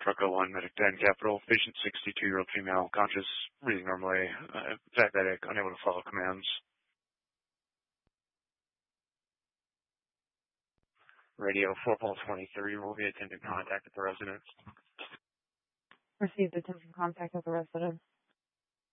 Trucko 1, Medic 10, Capital. Patient 62-year-old female, conscious, breathing normally, diabetic, unable to follow commands. Radio 4-23 will be attempting contact with the residents. Received attempting contact with the resident.